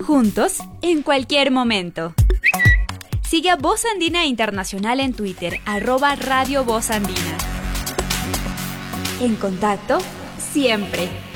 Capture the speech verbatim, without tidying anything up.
Juntos, en cualquier momento. Sigue a Voz Andina Internacional en Twitter, arroba Radio Voz Andina. En contacto, siempre.